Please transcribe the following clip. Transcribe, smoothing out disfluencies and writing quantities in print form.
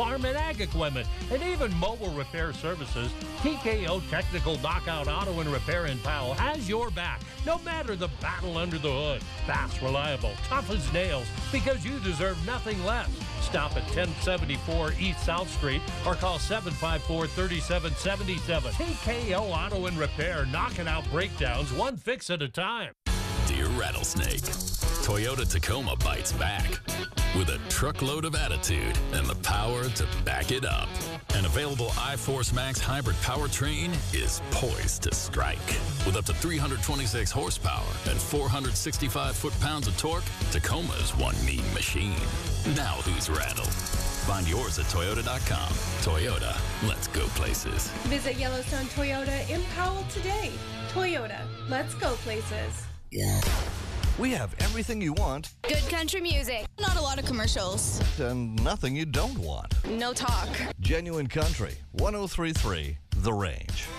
farm and ag equipment, and even mobile repair services, TKO Technical Knockout Auto and Repair in Powell has your back, no matter the battle under the hood. Fast, reliable, tough as nails, because you deserve nothing less. Stop at 1074 East South Street or call 754-3777. TKO Auto and Repair, knocking out breakdowns one fix at a time. Dear Rattlesnake, Toyota Tacoma bites back with a truckload of attitude and the power to back it up. An available iForce Max hybrid powertrain is poised to strike. With up to 326 horsepower and 465 foot-pounds of torque, Tacoma is one mean machine. Now who's rattled? Find yours at Toyota.com. Toyota, let's go places. Visit Yellowstone Toyota in Powell today. Toyota, let's go places. We have everything you want. Good country music. Not a lot of commercials. And nothing you don't want. No talk. Genuine Country, 103.3 The Range.